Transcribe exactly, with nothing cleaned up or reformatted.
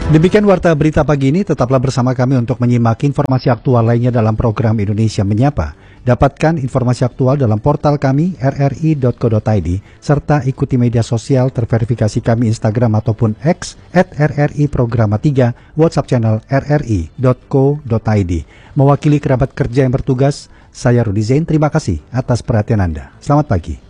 Demikian warta berita pagi ini, tetaplah bersama kami untuk menyimak informasi aktual lainnya dalam program Indonesia Menyapa. Dapatkan informasi aktual dalam portal kami r r i dot co dot i d serta ikuti media sosial terverifikasi kami Instagram ataupun X at r r i programa tiga, WhatsApp channel r r i dot co dot i d. Mewakili kerabat kerja yang bertugas, saya Rudi Zain, terima kasih atas perhatian Anda. Selamat pagi.